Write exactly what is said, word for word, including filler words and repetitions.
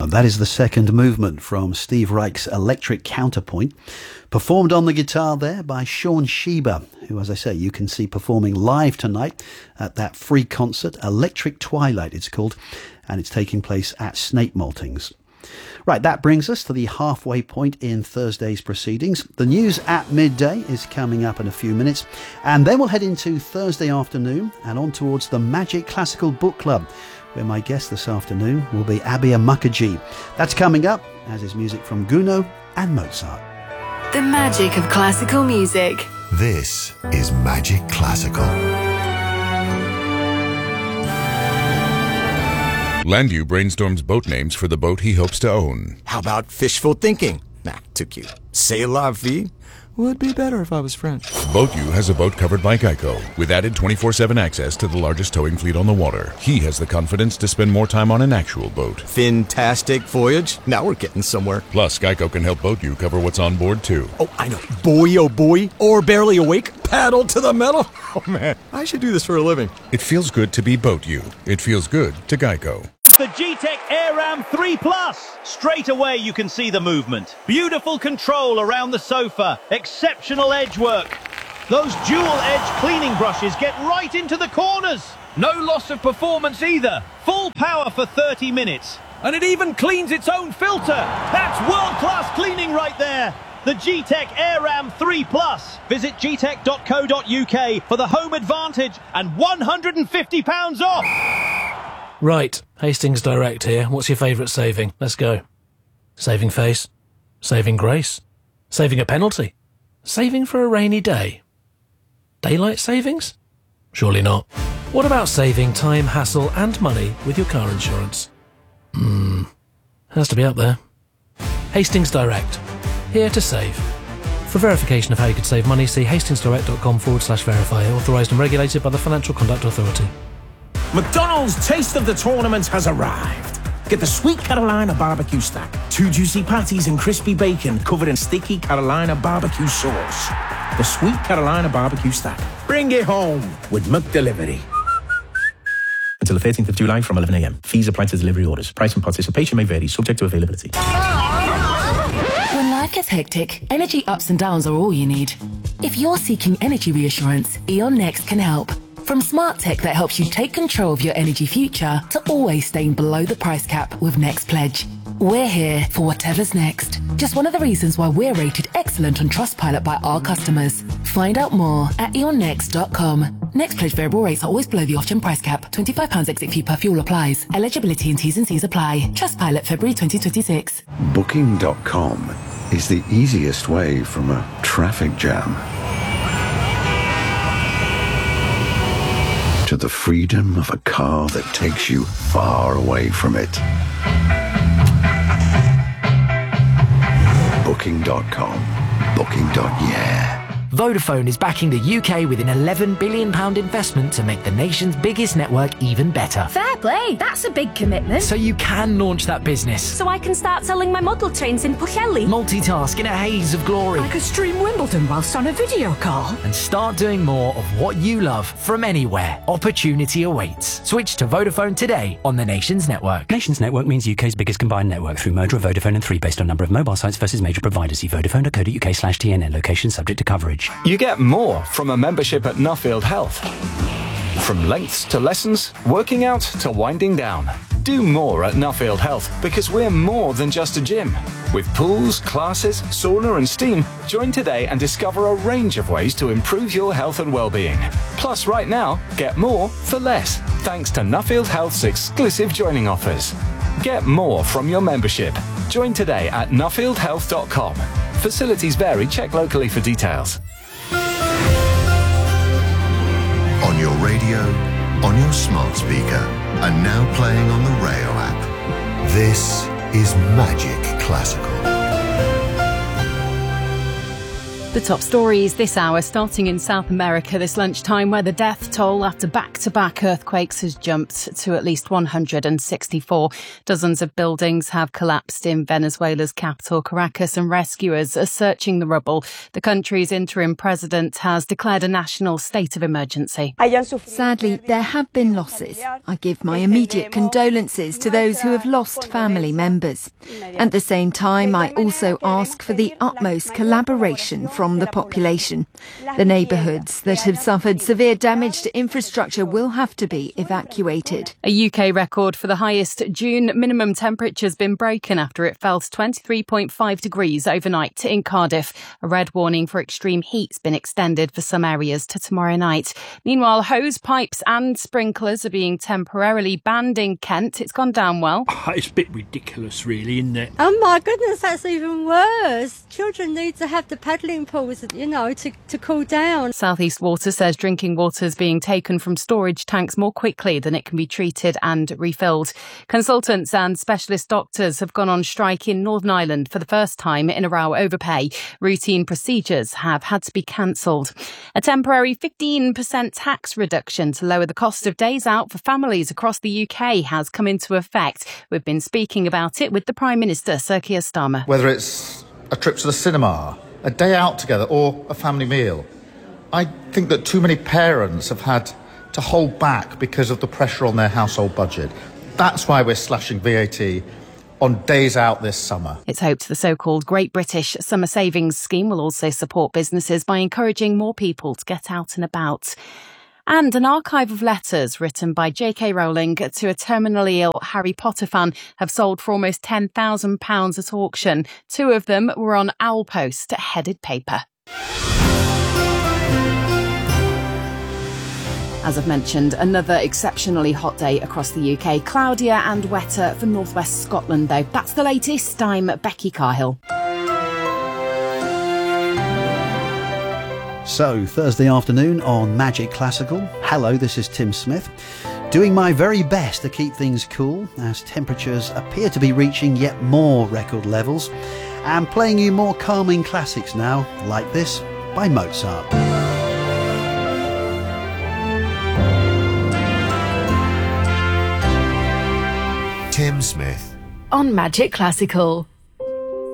And that is the second movement from Steve Reich's Electric Counterpoint, performed on the guitar there by Sean Sheba, who, as I say, you can see performing live tonight at that free concert, Electric Twilight it's called, and it's taking place at Snape Maltings. Right, that brings us to the halfway point in Thursday's proceedings. The news at midday is coming up in a few minutes, and then we'll head into Thursday afternoon and on towards the Magic Classical Book Club, where my guest this afternoon will be Abia Mukherjee. That's coming up, as is music from Gounod and Mozart. The magic of classical music. This is Magic Classical. Landu brainstorms boat names for the boat he hopes to own. How about fishful thinking? Nah, too cute. C'est la vie? Would be better if I was French. BoatU has a boat covered by Geico, with added twenty-four seven access to the largest towing fleet on the water. He has the confidence to spend more time on an actual boat. Fantastic voyage. Now we're getting somewhere. Plus, Geico can help BoatU cover what's on board, too. Oh, I know. Boy, oh boy. Or barely awake. Paddle to the metal. Oh, man. I should do this for a living. It feels good to be BoatU. It feels good to Geico. The G-Tech AirRam three plus. Straight away you can see the movement. Beautiful control around the sofa. Exceptional edge work. Those dual-edge cleaning brushes get right into the corners. No loss of performance either. Full power for thirty minutes. And it even cleans its own filter. That's world-class cleaning right there. The G-Tech AirRam three plus. Visit g tech dot co dot u k for the home advantage and one hundred fifty pounds off. Right, Hastings Direct here. What's your favourite saving? Let's go. Saving face? Saving grace? Saving a penalty? Saving for a rainy day? Daylight savings? Surely not. What about saving time, hassle and money with your car insurance? Hmm, has to be up there. Hastings Direct. Here to save. For verification of how you could save money, see hastingsdirect.com forward slash verify. Authorised and regulated by the Financial Conduct Authority. McDonald's Taste of the Tournament has arrived. Get the Sweet Carolina Barbecue Stack. Two juicy patties and crispy bacon covered in sticky Carolina barbecue sauce. The Sweet Carolina Barbecue Stack. Bring it home with McDelivery. Until the thirteenth of July from eleven a m. Fees apply to delivery orders. Price and participation may vary, subject to availability. When life gets hectic, energy ups and downs are all you need. If you're seeking energy reassurance, E.ON Next can help. From smart tech that helps you take control of your energy future to always staying below the price cap with Next Pledge. We're here for whatever's next. Just one of the reasons why we're rated excellent on Trustpilot by our customers. Find out more at eon next dot com. Next Pledge variable rates are always below the off-gen price cap. twenty-five pounds exit fee per fuel applies. Eligibility and T's and C's apply. Trustpilot February twenty twenty-six. Booking dot com is the easiest way from a traffic jam to the freedom of a car that takes you far away from it. Booking dot com. Booking. Yeah. Vodafone is backing the U K with an eleven billion pounds investment to make the nation's biggest network even better. Fair play, that's a big commitment. So you can launch that business. So I can start selling my model trains in Pwllheli. Multitask in a haze of glory. I could stream Wimbledon whilst on a video call. And start doing more of what you love from anywhere. Opportunity awaits. Switch to Vodafone today on the Nations Network. Nations Network means U K's biggest combined network through merger of Vodafone and three based on number of mobile sites versus major providers. See vodafone dot co dot u k slash T N N. Location subject to coverage. You get more from a membership at Nuffield Health. From lengths to lessons, working out to winding down. Do more at Nuffield Health because we're more than just a gym. With pools, classes, sauna and steam, join today and discover a range of ways to improve your health and well-being. Plus, right now, get more for less, thanks to Nuffield Health's exclusive joining offers. Get more from your membership. Join today at nuffield health dot com. Facilities vary. Check locally for details. On your radio, on your smart speaker, and now playing on the Rayo app. This is Magic Classical. The top stories this hour, starting in South America this lunchtime, where the death toll after back-to-back earthquakes has jumped to at least one hundred sixty-four. Dozens of buildings have collapsed in Venezuela's capital, Caracas, and rescuers are searching the rubble. The country's interim president has declared a national state of emergency. Sadly, there have been losses. I give my immediate condolences to those who have lost family members. At the same time, I also ask for the utmost collaboration from From the population. The neighbourhoods that have suffered severe damage to infrastructure will have to be evacuated. A U K record for the highest June minimum temperature has been broken after it fell to twenty-three point five degrees overnight in Cardiff. A red warning for extreme heat has been extended for some areas to tomorrow night. Meanwhile, hose pipes and sprinklers are being temporarily banned in Kent. It's gone down well. It's a bit ridiculous, really, isn't it? Oh my goodness, that's even worse. Children need to have the paddling pools, you know, to, to cool down. South East Water says drinking water is being taken from storage tanks more quickly than it can be treated and refilled. Consultants and specialist doctors have gone on strike in Northern Ireland for the first time in a row over pay. Routine procedures have had to be cancelled. A temporary fifteen percent tax reduction to lower the cost of days out for families across the U K has come into effect. We've been speaking about it with the Prime Minister, Sir Keir Starmer. Whether it's a trip to the cinema, a day out together, or a family meal, I think that too many parents have had to hold back because of the pressure on their household budget. That's why we're slashing V A T on days out this summer. It's hoped the so-called Great British Summer Savings Scheme will also support businesses by encouraging more people to get out and about. And an archive of letters written by J K Rowling to a terminally ill Harry Potter fan have sold for almost ten thousand pounds at auction. Two of them were on Owl Post headed paper. As I've mentioned, another exceptionally hot day across the U K. Cloudier and wetter for northwest Scotland, though. That's the latest. I'm Becky Carhill. So, Thursday afternoon on Magic Classical. Hello, this is Tim Smith. Doing my very best to keep things cool as temperatures appear to be reaching yet more record levels. And playing you more calming classics now, like this, by Mozart. Tim Smith on Magic Classical.